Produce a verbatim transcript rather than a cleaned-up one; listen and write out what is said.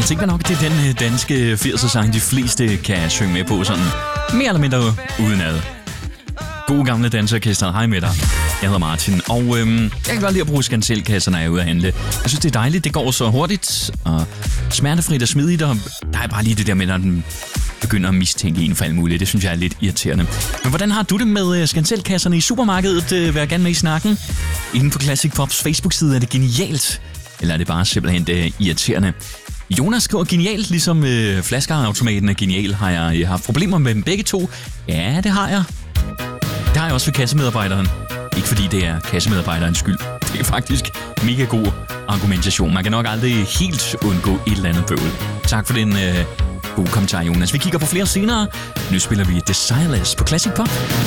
tænker nok, det er den danske firser-sang, de fleste kan synge med på sådan mere eller mindre udenad. Gode gamle danseorkester, hej med dig. Jeg hedder Martin, og øhm, jeg kan godt lide at bruge skanselkasserne, når jeg er ude at handle. Jeg synes, det er dejligt, det går så hurtigt, og smertefrit og smidigt, og der er bare lige det der med, når den begynder at mistænke en for alt muligt. Det synes jeg er lidt irriterende. Men hvordan har du det med skanselkasserne i supermarkedet? Vil jeg gerne med i snakken? Inden for Classic Pops Facebook-side er det genialt, eller er det bare simpelthen det irriterende? Jonas skriver genialt, ligesom øh, flaskeautomaten er genial. Har jeg, jeg haft problemer med dem begge to? Ja, det har jeg. Det har jeg også ved kassemedarbejderen. Ikke fordi det er kassemedarbejderens skyld. Det er faktisk mega god argumentation. Man kan nok aldrig helt undgå et eller andet bøvl. Tak for den øh, gode kommentar, Jonas. Vi kigger på flere senere. Nu spiller vi Desireless på Classic Pop.